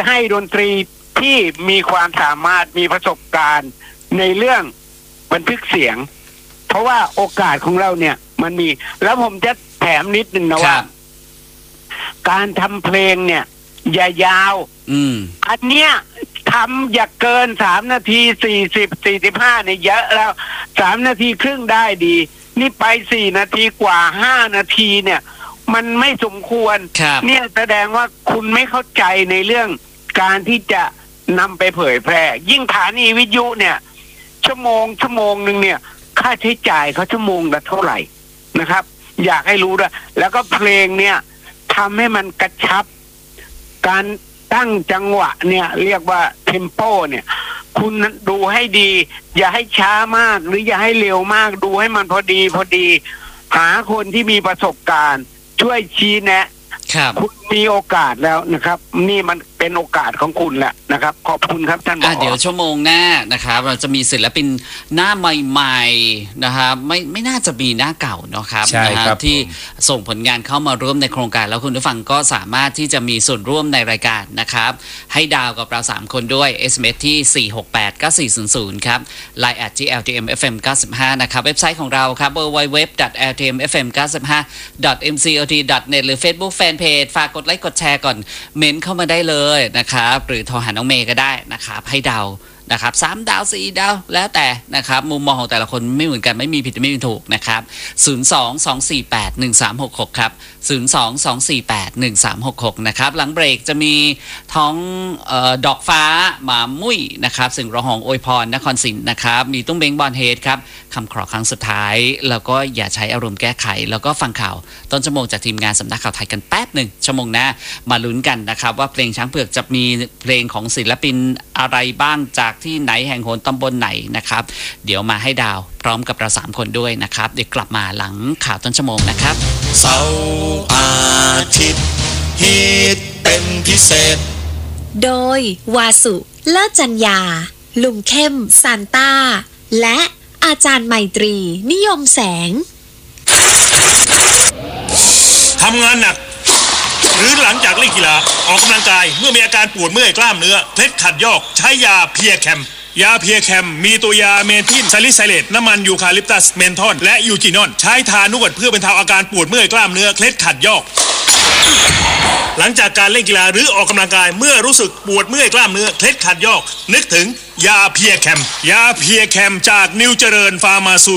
ให้ดนตรีที่มีความสามารถมีประสบการณ์ในเรื่องบันทึกเสียงเพราะว่าโอกาสของเราเนี่ยมันมีแล้วผมจะแถมนิดนึงนะว่าการทำเพลงเนี่ยอย่ายาวอันเนี้ยทำอย่าเกิน3 นาที40-45เนี่ยเยอะแล้ว3 นาทีครึ่งได้ดีนี่ไป4 นาทีกว่า5 นาทีเนี่ยมันไม่สมควรเนี่ยแสดงว่าคุณไม่เข้าใจในเรื่องการที่จะนำไปเผยแพร่ยิ่งสถานีวิทยุเนี่ยชั่วโมงนึงเนี่ยค่าใช้จ่ายเขาชั่วโมงละเท่าไหร่นะครับอยากให้รู้ด้วยแล้วก็เพลงเนี่ยทำให้มันกระชับการตั้งจังหวะเนี่ยเรียกว่าเทมโปเนี่ยคุณดูให้ดีอย่าให้ช้ามากหรืออย่าให้เร็วมากดูให้มันพอดีหาคนที่มีประสบการณ์ช่วยชี้แนะคุณมีโอกาสแล้วนะครับนี่มันเป็นโอกาสของคุณแหละนะครับขอบคุณครับท่านผอ. เดี๋ยวชั่วโมงหน้านะครับเราจะมีศิลปินหน้าใหม่ๆนะครับไม่น่าจะมีหน้าเก่าเนาะครับนะครับที่ส่งผลงานเข้ามาร่วมในโครงการแล้วคุณผู้ฟังก็สามารถที่จะมีส่วนร่วมในรายการนะครับให้ดาวกับเรา3คนด้วย SMS ที่4689400ครับ Line @GLTMFM 95นะครับเว็บไซต์ของเราครับ www.ltmfm95.mcot.net หรือ Facebook Fanpage ฝากกดไลค์กดแชร์ก่อนเม้นเข้ามาได้เลยนะครับหรือโทรหาน้องเมย์ก็ได้นะครับให้ดาวนะครับ3 ดาว 4 ดาวแล้วแต่นะครับมุมมองของแต่ละคนไม่เหมือนกันไม่มีผิดไม่มีถูกนะครับ022481366ครับ022481366นะครับหลังเบรกจะมีท้องดอกฟ้าหมามุ้ยนะครับสิ่งร้องของอวยพรนครศรีนะครับมีตุ้งเบงบอลเฮดครับคำขอครั้งสุดท้ายแล้วก็อย่าใช้อารมณ์แก้ไขแล้วก็ฟังข่าวต้นชั่วโมงจากทีมงานสำนักข่าวไทยกันแป๊บหนึ่งชั่วโมงหน้ามาลุ้นกันนะครับว่าเพลงช้างเผือกจะมีเพลงของศิลปินอะไรบ้างจากที่ไหนแห่งโหนตำบลไหนนะครับเดี๋ยวมาให้ดาวพร้อมกับเรา3คนด้วยนะครับเดี๋ยวกลับมาหลังข่าวต้นชั่วโมงนะครับเสาร์อาทิตย์ฮิตเป็นพิเศษโดยวาสุเลิศจัญญาลุงเข้มซานต้าและอาจารย์ไมตรีนิยมแสงทำงานหนักหรือหลังจากเล่นกีฬาออกกำลังกายเมื่อมีอาการปวดเมื่อยกล้ามเนื้อเคล็ดขัดยอกใช้ยาเพียแคมยาเพียแคมมีตัวยาเมทิลซาลิไซเลตน้ำมันยูคาลิปตัสเมนทอลและยูจีนอนใช้ทานวดเพื่อบรรเทาอาการปวดเมื่อยกล้ามเนื้อเคล็ดขัดยอกหลังจากการเล่นกีฬาหรือออกกำลังกายเมื่อรู้สึกปวดเมื่อยกล้ามเนื้อเคล็ดขัดยอกนึกถึงยาเพียแคมจากนิวเจริญฟาร์มาซู